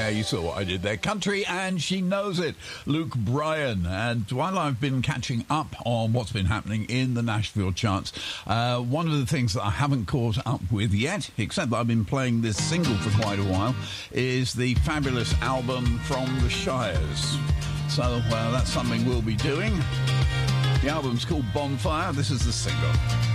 Yeah, you saw what I did there. Country, and she knows it. Luke Bryan. And while I've been catching up on what's been happening in the Nashville charts, one of the things that I haven't caught up with yet, except that I've been playing this single for quite a while, is the fabulous album From the Shires. So that's something we'll be doing. The album's called Bonfire. This is the single.